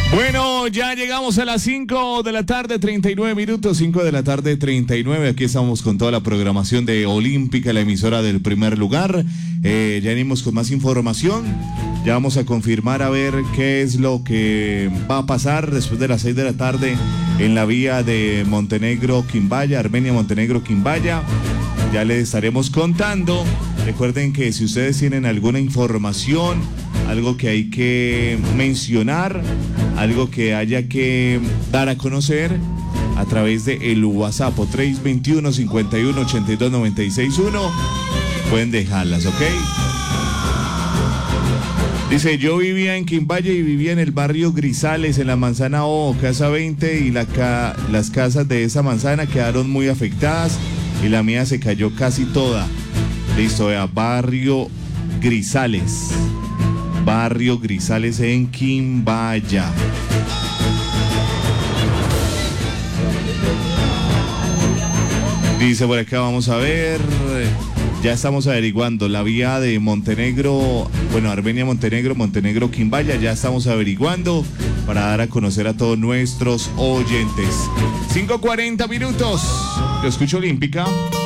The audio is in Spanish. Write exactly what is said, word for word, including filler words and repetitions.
Bueno, ya llegamos a las cinco de la tarde, treinta y nueve minutos, cinco de la tarde, treinta y nueve. Aquí estamos con toda la programación de Olímpica, la emisora del primer lugar. Eh, ya venimos con más información. Ya vamos a confirmar a ver qué es lo que va a pasar después de las seis de la tarde en la vía de Montenegro-Quimbaya, Armenia-Montenegro-Quimbaya. Ya les estaremos contando. Recuerden que si ustedes tienen alguna información, algo que hay que mencionar, algo que haya que dar a conocer a través de el WhatsApp tres dos uno, cinco uno, ocho dos, nueve seis uno, pueden dejarlas, ¿ok? Dice, yo vivía en Quimbaya y vivía en el barrio Grisales, en la manzana O, casa veinte, y la ca las casas de esa manzana quedaron muy afectadas y la mía se cayó casi toda. Listo, vea, barrio Grisales. Barrio Grisales en Quimbaya. Dice por acá, vamos a ver. Ya estamos averiguando la vía de Montenegro, bueno, Armenia, Montenegro, Montenegro, Quimbaya. Ya estamos averiguando para dar a conocer a todos nuestros oyentes. cinco cuarenta minutos. Yo escucho Olímpica.